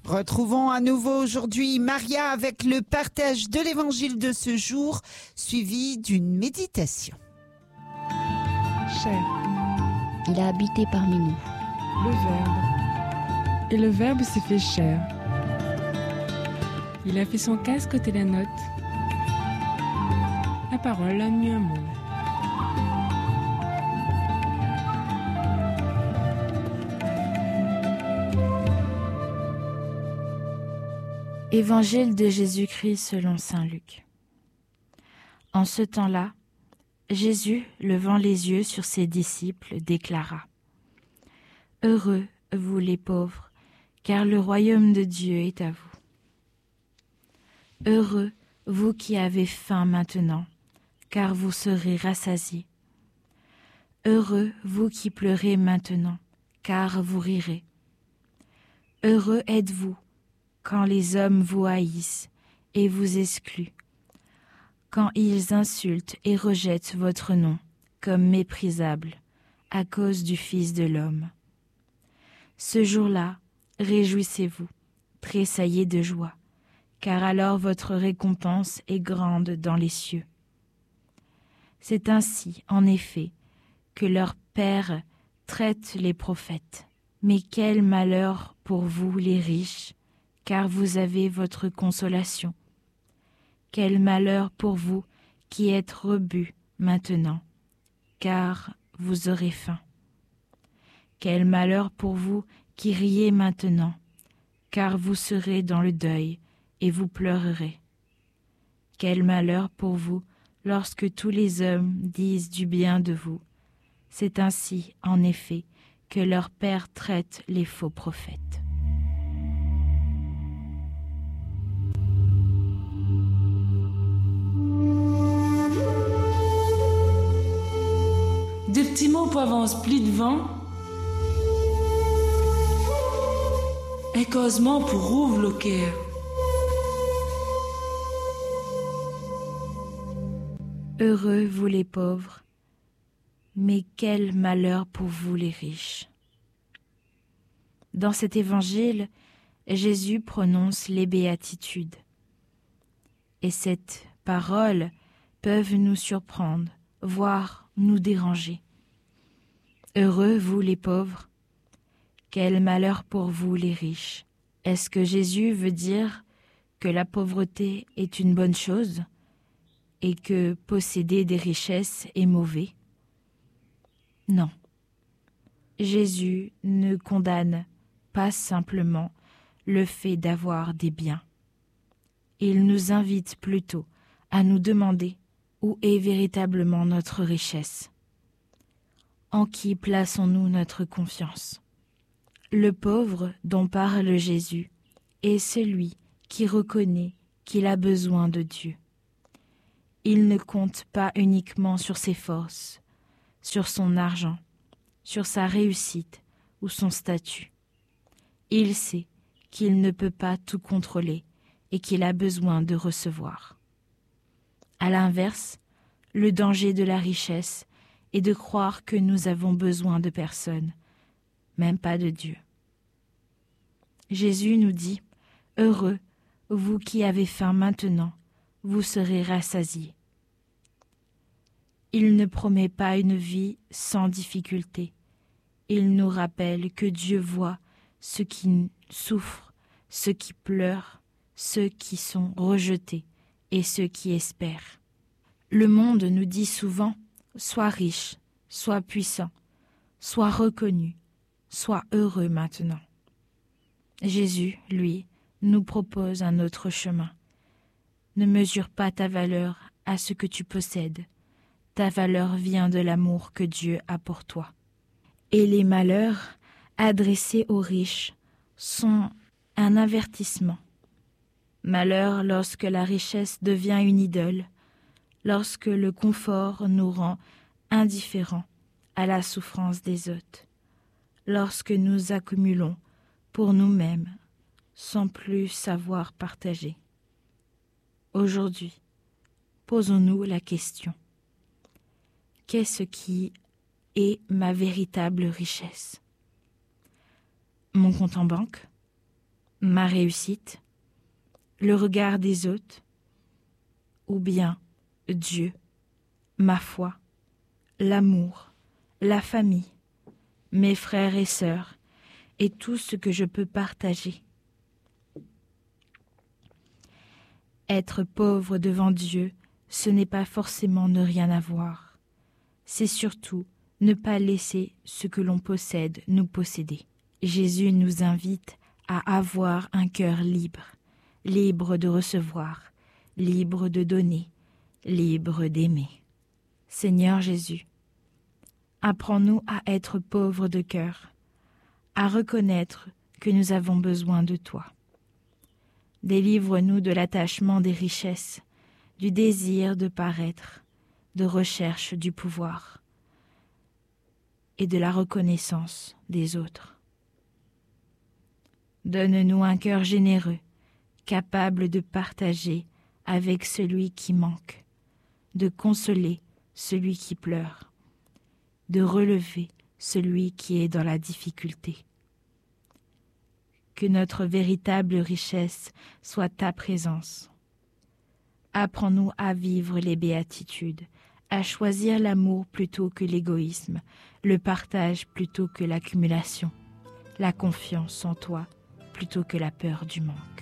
Retrouvons à nouveau aujourd'hui Maria avec le partage de l'évangile de ce jour, suivi d'une méditation. Chair, Il a habité parmi nous. le Verbe. Et le Verbe s'est fait chair. Il a fait son casque ôter la note. La parole a mis un mot. Évangile de Jésus-Christ selon saint Luc. En ce temps-là, Jésus, levant les yeux sur ses disciples, déclara : « Heureux, vous les pauvres, car le royaume de Dieu est à vous. Heureux, vous qui avez faim maintenant, car vous serez rassasiés. Heureux, vous qui pleurez maintenant, car vous rirez. Heureux êtes-vous quand les hommes vous haïssent et vous excluent, quand ils insultent et rejettent votre nom comme méprisable à cause du Fils de l'homme. Ce jour-là, réjouissez-vous, tressaillez de joie, car alors votre récompense est grande dans les cieux. C'est ainsi, en effet, que leur Père traite les prophètes. Mais quel malheur pour vous les riches, car vous avez votre consolation. Quel malheur pour vous qui êtes rebus maintenant, car vous aurez faim. Quel malheur pour vous qui riez maintenant, car vous serez dans le deuil et vous pleurerez. Quel malheur pour vous lorsque tous les hommes disent du bien de vous. C'est ainsi, en effet, que leur Père traite les faux prophètes. Des petits mots pour avance pli devant. Un causement pour rouvre le cœur. Heureux vous les pauvres, mais quel malheur pour vous les riches. Dans cet évangile, Jésus prononce les béatitudes. Et cette parole peuvent nous surprendre, voire nous déranger. Heureux vous les pauvres, quel malheur pour vous les riches. Est-ce que Jésus veut dire que la pauvreté est une bonne chose et que posséder des richesses est mauvais ? Non. Jésus ne condamne pas simplement le fait d'avoir des biens. Il nous invite plutôt à nous demander où est véritablement notre richesse. En qui plaçons-nous notre confiance ? Le pauvre dont parle Jésus est celui qui reconnaît qu'il a besoin de Dieu. Il ne compte pas uniquement sur ses forces, sur son argent, sur sa réussite ou son statut. Il sait qu'il ne peut pas tout contrôler et qu'il a besoin de recevoir. À l'inverse, le danger de la richesse est de croire que nous avons besoin de personne, même pas de Dieu. Jésus nous dit : « Heureux, vous qui avez faim maintenant, vous serez rassasiés. » Il ne promet pas une vie sans difficulté. Il nous rappelle que Dieu voit ceux qui souffrent, ceux qui pleurent, ceux qui sont rejetés et ceux qui espèrent. Le monde nous dit souvent : sois riche, sois puissant, sois reconnu, sois heureux maintenant. Jésus, lui, nous propose un autre chemin. Ne mesure pas ta valeur à ce que tu possèdes. Ta valeur vient de l'amour que Dieu a pour toi. Et les malheurs adressés aux riches sont un avertissement. Malheur lorsque la richesse devient une idole, lorsque le confort nous rend indifférents à la souffrance des autres, lorsque nous accumulons pour nous-mêmes sans plus savoir partager. Aujourd'hui, posons-nous la question : qu'est-ce qui est ma véritable richesse ? Mon compte en banque ? ma réussite, le regard des autres, ou bien Dieu, ma foi, l'amour, la famille, mes frères et sœurs, et tout ce que je peux partager. Être pauvre devant Dieu, ce n'est pas forcément ne rien avoir. C'est surtout ne pas laisser ce que l'on possède nous posséder. Jésus nous invite à avoir un cœur libre, libre de recevoir, libre de donner, libre d'aimer. Seigneur Jésus, apprends-nous à être pauvres de cœur, à reconnaître que nous avons besoin de toi. Délivre-nous de l'attachement des richesses, du désir de paraître, de recherche du pouvoir et de la reconnaissance des autres. Donne-nous un cœur généreux, capable de partager avec celui qui manque, de consoler celui qui pleure, de relever celui qui est dans la difficulté. Que notre véritable richesse soit ta présence. Apprends-nous à vivre les béatitudes, à choisir l'amour plutôt que l'égoïsme, le partage plutôt que l'accumulation, la confiance en toi plutôt que la peur du manque.